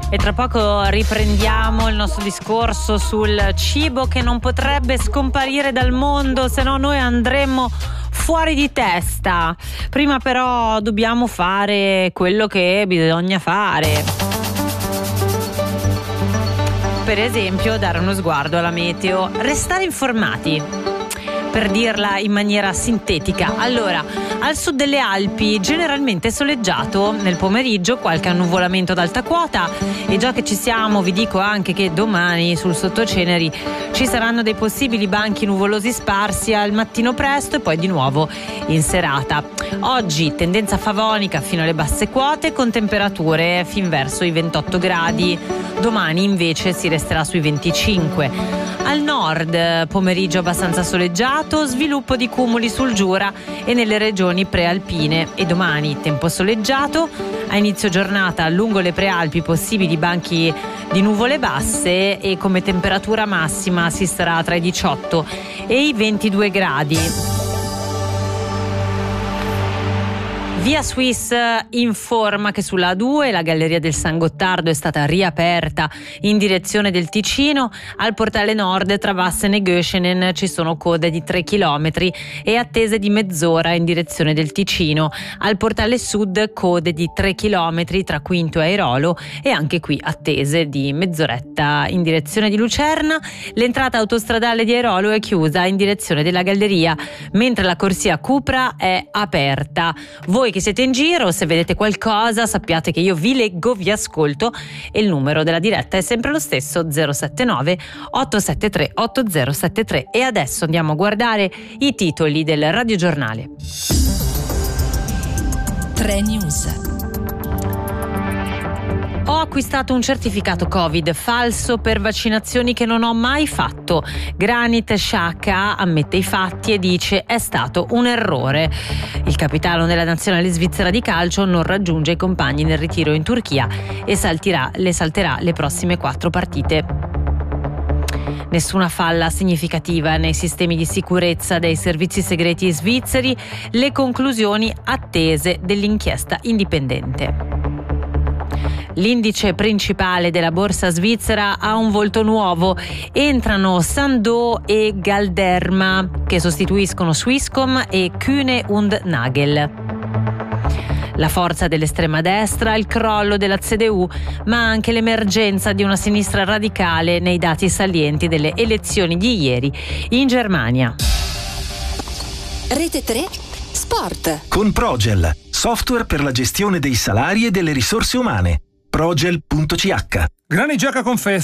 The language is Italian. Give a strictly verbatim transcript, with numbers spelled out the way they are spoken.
E tra poco riprendiamo il nostro discorso sul cibo che non potrebbe scomparire dal mondo, se no noi andremmo fuori di testa. Prima però dobbiamo fare quello che bisogna fare. Per esempio dare uno sguardo alla meteo, restare informati. Per dirla in maniera sintetica, allora, al sud delle Alpi generalmente soleggiato, nel pomeriggio qualche annuvolamento ad alta quota, e già che ci siamo vi dico anche che domani sul sottoceneri ci saranno dei possibili banchi nuvolosi sparsi al mattino presto e poi di nuovo in serata. Oggi tendenza favonica fino alle basse quote con temperature fin verso i ventotto gradi, domani invece si resterà sui venticinque. Al nord pomeriggio abbastanza soleggiato, sviluppo di cumuli sul Giura e nelle regioni prealpine, e domani tempo soleggiato, a inizio giornata lungo le prealpi possibili banchi di nuvole basse e come temperatura massima si starà tra i diciotto e i ventidue gradi. Via Swiss informa che sulla A due la galleria del San Gottardo è stata riaperta in direzione del Ticino. Al portale nord tra Vassen e Göschenen ci sono code di tre chilometri e attese di mezz'ora in direzione del Ticino. Al portale sud code di tre chilometri tra Quinto e Airolo e anche qui attese di mezz'oretta in direzione di Lucerna. L'entrata autostradale di Airolo è chiusa in direzione della galleria, mentre la corsia Cupra è aperta. Voi che siete in giro, se vedete qualcosa sappiate che io vi leggo, vi ascolto, e il numero della diretta è sempre lo stesso, zero sette nove otto sette tre otto zero sette tre. E adesso andiamo a guardare i titoli del radiogiornale. tre News. Ho acquistato un certificato Covid falso per vaccinazioni che non ho mai fatto. Granit Xhaka ammette i fatti e dice è stato un errore. Il capitano della nazionale svizzera di calcio non raggiunge i compagni nel ritiro in Turchia e saltirà, le salterà le prossime quattro partite. Nessuna falla significativa nei sistemi di sicurezza dei servizi segreti svizzeri, le conclusioni attese dell'inchiesta indipendente. L'indice principale della borsa svizzera ha un volto nuovo. Entrano Sandoz e Galderma, che sostituiscono Swisscom e Kühne und Nagel. La forza dell'estrema destra, il crollo della C D U, ma anche l'emergenza di una sinistra radicale nei dati salienti delle elezioni di ieri in Germania. Rete tre Sport. Con Progel, software per la gestione dei salari e delle risorse umane. Progel punto c h. Granit Xhaka confessa